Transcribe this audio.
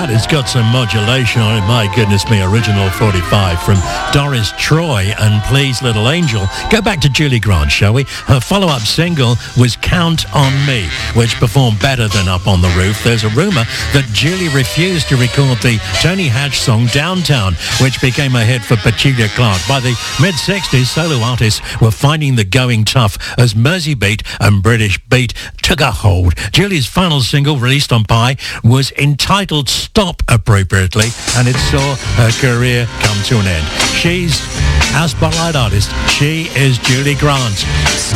That has got some modulation on it. My goodness me, original 45 from Doris Troy and Please Little Angel. Go back to Julie Grant, shall we? Her follow-up single was Count on Me, which performed better than Up on the Roof. There's a rumour that Julie refused to record the Tony Hatch song Downtown, which became a hit for Petula Clark. By the mid-60s, solo artists were finding the going tough as Mersey Beat and British Beat took a hold. Julie's final single, released on Pie, was entitled Stop, appropriately, and it saw her career come to an end. She's our spotlight artist. She is Julie Grant.